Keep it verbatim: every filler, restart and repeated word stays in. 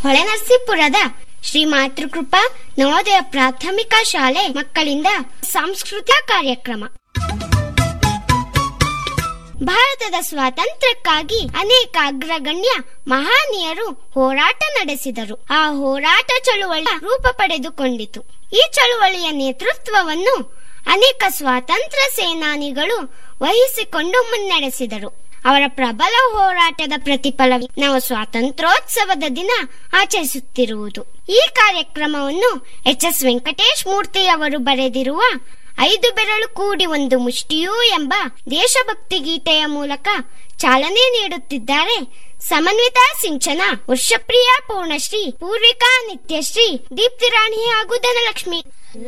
ಹೊಳೆನರಸೀಪುರದ ಶ್ರೀ ಮಾತೃಕೃಪಾ ನವೋದಯ ಪ್ರಾಥಮಿಕ ಶಾಲೆ ಮಕ್ಕಳಿಂದ ಸಾಂಸ್ಕೃತಿಕ ಕಾರ್ಯಕ್ರಮ. ಭಾರತದ ಸ್ವಾತಂತ್ರ್ಯಕ್ಕಾಗಿ ಅನೇಕ ಅಗ್ರಗಣ್ಯ ಮಹನೀಯರು ಹೋರಾಟ ನಡೆಸಿದರು. ಆ ಹೋರಾಟ ಚಳುವಳಿ ರೂಪ ಪಡೆದುಕೊಂಡಿತು. ಈ ಚಳುವಳಿಯ ನೇತೃತ್ವವನ್ನು ಅನೇಕ ಸ್ವಾತಂತ್ರ್ಯ ಸೇನಾನಿಗಳು ವಹಿಸಿಕೊಂಡು ಮುನ್ನಡೆಸಿದರು. ಅವರ ಪ್ರಬಲ ಹೋರಾಟದ ಪ್ರತಿಫಲವಾಗಿ ನಾವು ಸ್ವಾತಂತ್ರ್ಯೋತ್ಸವದ ದಿನ ಆಚರಿಸುತ್ತಿರುವುದು. ಈ ಕಾರ್ಯಕ್ರಮವನ್ನು ಎಚ್ ಎಸ್ ವೆಂಕಟೇಶ್ ಮೂರ್ತಿ ಅವರು ಬರೆದಿರುವ ಐದು ಬೆರಳು ಕೂಡಿ ಒಂದು ಮುಷ್ಟಿಯೂ ಎಂಬ ದೇಶಭಕ್ತಿ ಗೀತೆಯ ಮೂಲಕ ಚಾಲನೆ ನೀಡುತ್ತಿದ್ದಾರೆ ಸಮನ್ವಿತಾ ಸಿಂಚನ, ವರ್ಷಪ್ರಿಯ ಪೂರ್ಣಶ್ರೀ, ಪೂರ್ವಿಕಾ ನಿತ್ಯಶ್ರೀ, ದೀಪ್ತಿರಾಣಿ ಹಾಗೂ ಧನಲಕ್ಷ್ಮಿ.